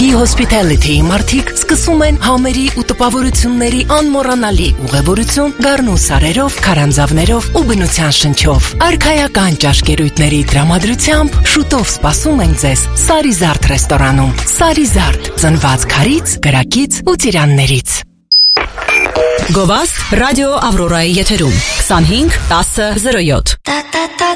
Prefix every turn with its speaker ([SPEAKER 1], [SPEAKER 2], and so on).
[SPEAKER 1] E-Hospitality մարդիկ սկսում են համերի ու տպավորությունների անմոռանալի ուղևորություն Գառնու սարերով, քարանձավներով ու բնության շնչով։ Արքայական ճաշկերույթների տրամադրությամբ շուտով սպասում ենք ձեզ Սարիզարդ ռեստորանում։ Սարիզարդ, ծնված քարից, կրակից ու ծիրաններից։
[SPEAKER 2] Գովազդ ռադիո Ավրորայի եթերում 25 10 07